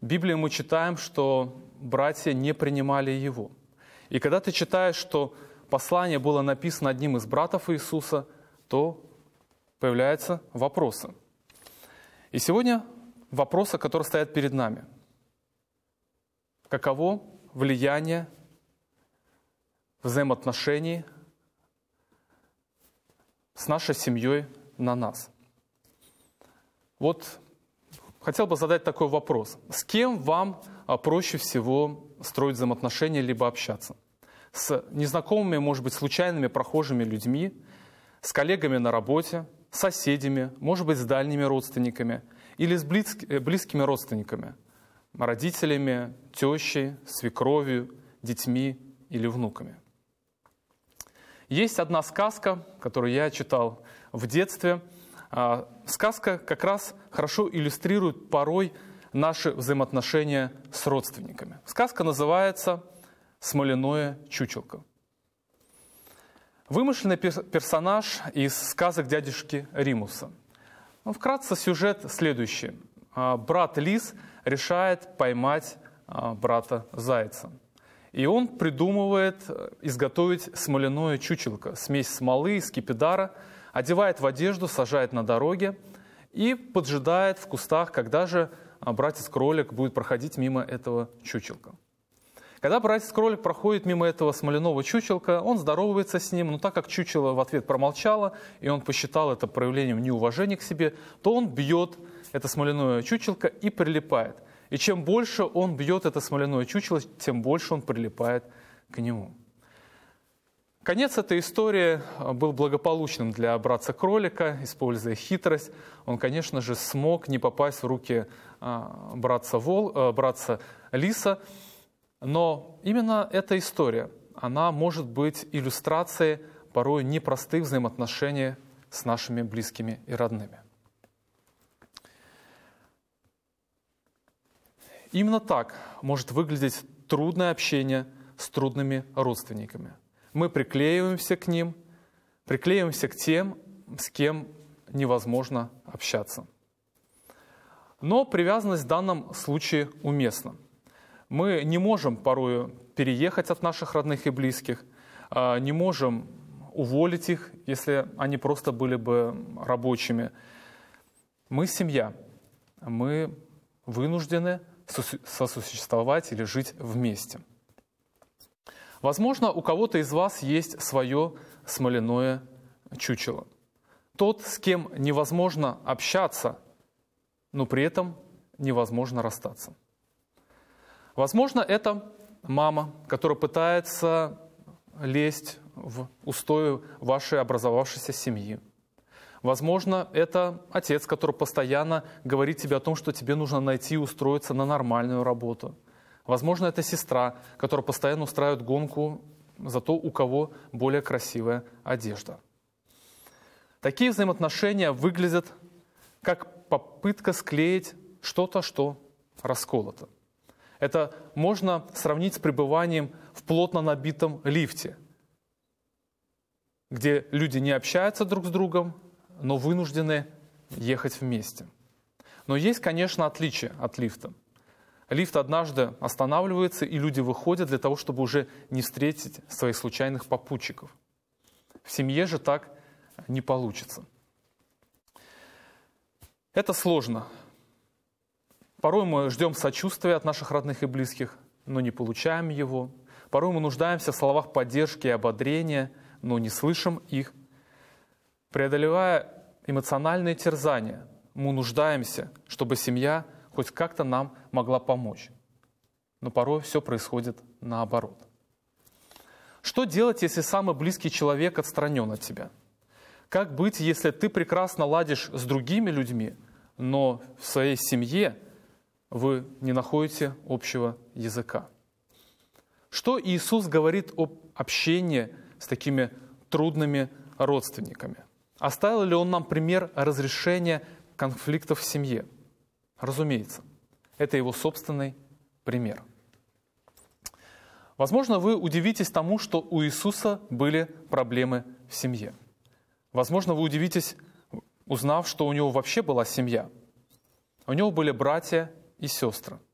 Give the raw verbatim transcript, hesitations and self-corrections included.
В Библии мы читаем, что братья не принимали его. И когда ты читаешь, что послание было написано одним из братьев Иисуса, то появляются вопросы. И сегодня вопросы, которые стоят перед нами. Каково влияние взаимоотношений с нашей семьей на нас? Вот хотел бы задать такой вопрос. С кем вам проще всего строить взаимоотношения либо общаться? С незнакомыми, может быть, случайными прохожими людьми, с коллегами на работе, с соседями, может быть, с дальними родственниками или с близкими родственниками, родителями, тещей, свекровью, детьми или внуками. Есть одна сказка, которую я читал в детстве. Сказка как раз хорошо иллюстрирует порой наши взаимоотношения с родственниками. Сказка называется «Смоляное чучелко». Вымышленный персонаж из сказок дядюшки Римуса. Вкратце сюжет следующий. Брат Лис решает поймать брата Зайца. И он придумывает изготовить смоляное чучелко, смесь смолы и скипидара, одевает в одежду, сажает на дороге и поджидает в кустах, когда же братец-кролик будет проходить мимо этого чучелка. Когда братец-кролик проходит мимо этого смоляного чучелка, он здоровается с ним, но так как чучело в ответ промолчало, и он посчитал это проявлением неуважения к себе, то он бьет это смоляное чучелко и прилипает. И чем больше он бьет это смоляное чучело, тем больше он прилипает к нему. Конец этой истории был благополучным для братца-кролика, используя хитрость. Он, конечно же, смог не попасть в руки братца-вол, братца-лиса. Но именно эта история, она может быть иллюстрацией порой непростых взаимоотношений с нашими близкими и родными. Именно так может выглядеть трудное общение с трудными родственниками. Мы приклеиваемся к ним, приклеиваемся к тем, с кем невозможно общаться. Но привязанность в данном случае уместна. Мы не можем порою переехать от наших родных и близких, не можем уволить их, если они просто были бы рабочими. Мы семья, мы вынуждены сосуществовать или жить вместе. Возможно, у кого-то из вас есть свое смоляное чучело. Тот, с кем невозможно общаться, но при этом невозможно расстаться. Возможно, это мама, которая пытается лезть в устои вашей образовавшейся семьи. Возможно, это отец, который постоянно говорит тебе о том, что тебе нужно найти и устроиться на нормальную работу. Возможно, это сестра, которая постоянно устраивает гонку за то, у кого более красивая одежда. Такие взаимоотношения выглядят как попытка склеить что-то, что расколото. Это можно сравнить с пребыванием в плотно набитом лифте, где люди не общаются друг с другом, но вынуждены ехать вместе. Но есть, конечно, отличие от лифта. Лифт однажды останавливается, и люди выходят для того, чтобы уже не встретить своих случайных попутчиков. В семье же так не получится. Это сложно. Порой мы ждем сочувствия от наших родных и близких, но не получаем его. Порой мы нуждаемся в словах поддержки и ободрения, но не слышим их. Преодолевая эмоциональные терзания, мы нуждаемся, чтобы семья хоть как-то нам могла помочь. Но порой все происходит наоборот. Что делать, если самый близкий человек отстранен от тебя? Как быть, если ты прекрасно ладишь с другими людьми, но в своей семье вы не находите общего языка? Что Иисус говорит об общении с такими трудными родственниками? Оставил ли Он нам пример разрешения конфликтов в семье? Разумеется, это Его собственный пример. Возможно, вы удивитесь тому, что у Иисуса были проблемы в семье. Возможно, вы удивитесь, узнав, что у Него вообще была семья. У Него были братья и сестры.